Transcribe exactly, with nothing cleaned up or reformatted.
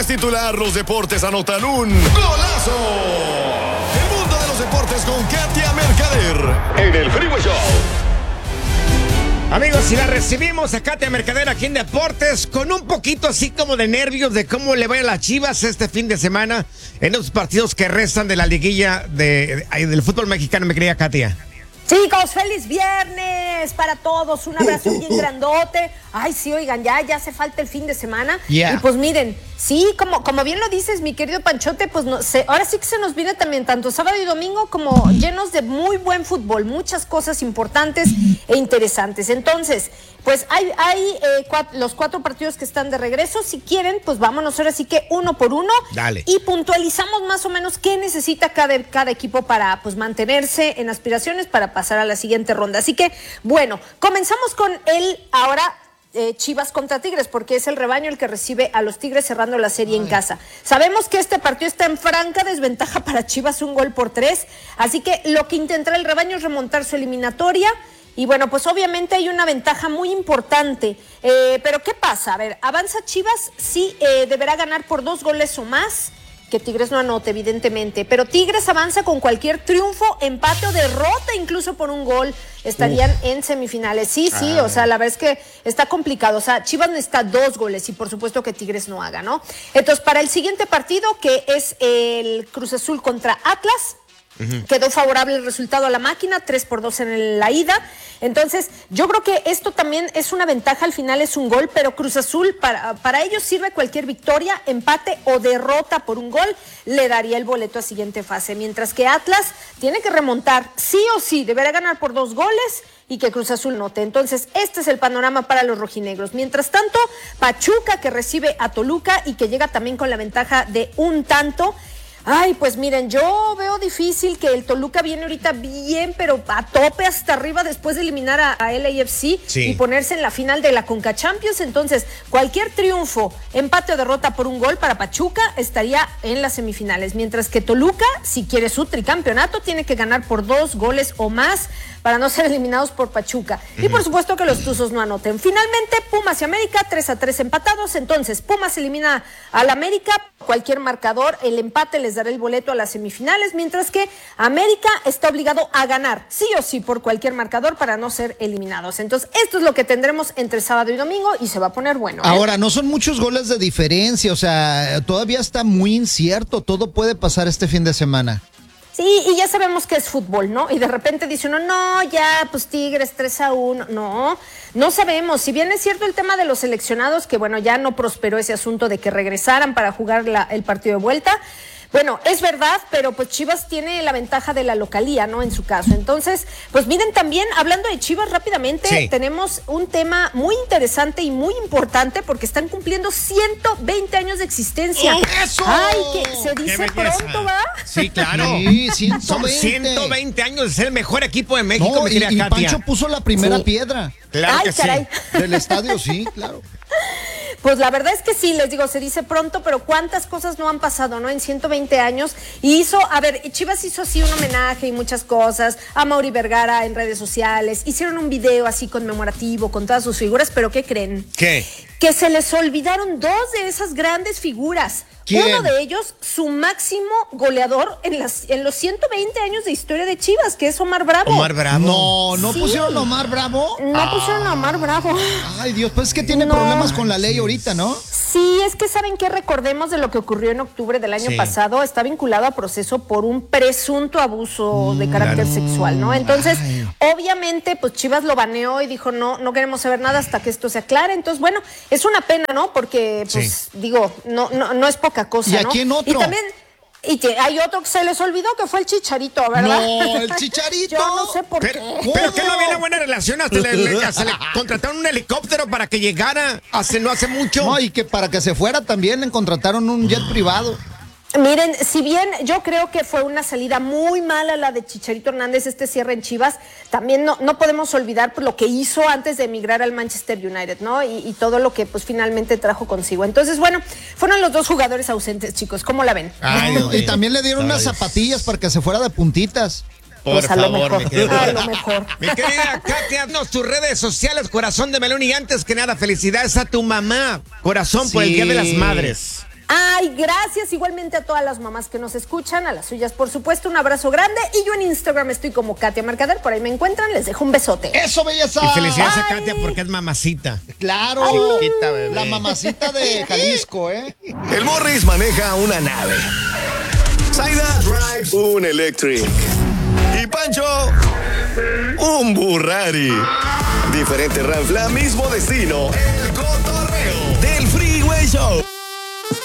es titular, los deportes anotan un golazo. El mundo de los deportes con Katia Mercader en el Freeway Show. Amigos, y la recibimos a Katia Mercader aquí en Deportes con un poquito así como de nervios de cómo le va a las Chivas este fin de semana en los partidos que restan de la liguilla de, de, del fútbol mexicano, mi querida Katia. Chicos, feliz viernes para todos, un abrazo bien grandote. Ay, sí, oigan, ya, ya hace falta el fin de semana. Yeah. Y pues miren, sí, como, como bien lo dices, mi querido Panchote, pues no, se, ahora sí que se nos viene también tanto sábado y domingo como llenos de muy buen fútbol, muchas cosas importantes e interesantes. Entonces, pues hay, hay eh, cuatro, los cuatro partidos que están de regreso. Si quieren, pues vámonos ahora sí que uno por uno. Dale. Y puntualizamos más o menos qué necesita cada, cada equipo para pues mantenerse en aspiraciones para pasar a la siguiente ronda. Así que, bueno, comenzamos con el ahora eh, Chivas contra Tigres, porque es el rebaño el que recibe a los Tigres cerrando la serie Ay. en casa. Sabemos que este partido está en franca desventaja para Chivas, un gol por tres, así que lo que intentará el rebaño es remontar su eliminatoria. Y bueno, pues obviamente hay una ventaja muy importante, eh, pero ¿qué pasa? A ver, avanza Chivas, sí eh, deberá ganar por dos goles o más, que Tigres no anote evidentemente, pero Tigres avanza con cualquier triunfo, empate o derrota incluso por un gol, estarían Uf. en semifinales. Sí, sí, Ay. o sea, la verdad es que está complicado, o sea, Chivas necesita dos goles y por supuesto que Tigres no haga, ¿no? Entonces, para el siguiente partido, que es el Cruz Azul contra Atlas, Uh-huh. quedó favorable el resultado a la máquina, tres por dos en la ida. Entonces, yo creo que esto también es una ventaja, al final es un gol, pero Cruz Azul, para, para ellos sirve cualquier victoria, empate o derrota por un gol, le daría el boleto a siguiente fase. Mientras que Atlas tiene que remontar, sí o sí, deberá ganar por dos goles y que Cruz Azul note. Entonces, este es el panorama para los rojinegros. Mientras tanto, Pachuca, que recibe a Toluca y que llega también con la ventaja de un tanto. Ay, pues miren, yo veo difícil que el Toluca viene ahorita bien, pero a tope hasta arriba después de eliminar a, a L A F C sí. y ponerse en la final de la Conca Champions. Entonces, cualquier triunfo, empate o derrota por un gol para Pachuca estaría en las semifinales. Mientras que Toluca, si quiere su tricampeonato, tiene que ganar por dos goles o más para no ser eliminados por Pachuca. Uh-huh. Y por supuesto que los Tuzos no anoten. Finalmente, Pumas y América, tres a tres empatados. Entonces, Pumas elimina al América, cualquier marcador, el empate les dará el boleto a las semifinales, mientras que América está obligado a ganar, sí o sí, por cualquier marcador para no ser eliminados. Entonces, esto es lo que tendremos entre sábado y domingo y se va a poner bueno, ¿eh? Ahora, no son muchos goles de diferencia, o sea, todavía está muy incierto, todo puede pasar este fin de semana. Sí, y ya sabemos que es fútbol, ¿no? Y de repente dice uno, no, ya, pues Tigres tres a uno. No, no sabemos. Si bien es cierto el tema de los seleccionados, que bueno, ya no prosperó ese asunto de que regresaran para jugar la, el partido de vuelta. Bueno, es verdad, pero pues Chivas tiene la ventaja de la localía, ¿no? En su caso. Entonces, pues miren, también hablando de Chivas rápidamente, sí. tenemos un tema muy interesante y muy importante porque están cumpliendo ciento veinte años de existencia. ¡Eso! Ay, que se dice pronto, ¿va? Sí, claro. Sí, ciento veinte. Son ciento veinte años de ser el mejor equipo de México, no, mi querida y, y Katia. Pancho puso la primera sí. piedra. Claro Ay, que caray. sí. Del estadio, sí, claro. Pues la verdad es que sí, les digo, se dice pronto, pero cuántas cosas no han pasado, ¿no? En ciento veinte años. Y hizo, a ver, Chivas hizo así un homenaje y muchas cosas a Mauri Vergara en redes sociales. Hicieron un video así conmemorativo con todas sus figuras, pero ¿qué creen? ¿Qué? Que se les olvidaron dos de esas grandes figuras. ¿Quién? Uno de ellos, su máximo goleador en, las, en los ciento veinte años de historia de Chivas, que es Omar Bravo. Omar Bravo. No, ¿no Sí. pusieron a Omar Bravo? No ah. pusieron a Omar Bravo. Ay, Dios, pues es que tiene No. problemas con la ley ahorita, ¿no? Sí, es que saben que recordemos de lo que ocurrió en octubre del año sí. pasado, está vinculado a proceso por un presunto abuso de carácter claro. sexual, ¿no? Entonces, Ay. obviamente, pues Chivas lo baneó y dijo, no, no queremos saber nada hasta que esto se aclare. Entonces, bueno, es una pena, ¿no? Porque, pues, sí. digo, no, no, no es poca cosa, ¿Y a ¿no? quién otro? Y también... Y que hay otro que se les olvidó, que fue el Chicharito, ¿verdad? No, el Chicharito. Yo no sé por pero, qué. Pero que no había una buena relación, hasta le, le, hasta le contrataron un helicóptero para que llegara hace no hace mucho. No, y que para que se fuera también le contrataron un jet privado. Miren, si bien yo creo que fue una salida muy mala la de Chicharito Hernández, este cierre en Chivas, también no, no podemos olvidar pues, lo que hizo antes de emigrar al Manchester United, ¿no? Y, y todo lo que pues finalmente trajo consigo. Entonces, bueno, fueron los dos jugadores ausentes, chicos. ¿Cómo la ven? Ay, no, y también le dieron Ay, unas zapatillas para que se fuera de puntitas. Por pues a favor, lo mejor, mi querida. a lo mejor. Mi querida Katia, nos tus redes sociales, corazón de melón. Y antes que nada, felicidades a tu mamá, corazón, por Sí. el Día de las Madres. Ay, gracias igualmente a todas las mamás que nos escuchan, a las suyas por supuesto, un abrazo grande. Y yo en Instagram estoy como Katia Mercader, por ahí me encuentran, les dejo un besote. ¡Eso, belleza! Y felicidades Ay. a Katia porque es mamacita. ¡Claro! Chiquita, bebé. La mamacita de Jalisco, ¿eh? El Morris maneja una nave. Zaida drives un Electric. Y Pancho, un Burrari. Diferente ranfla, mismo destino.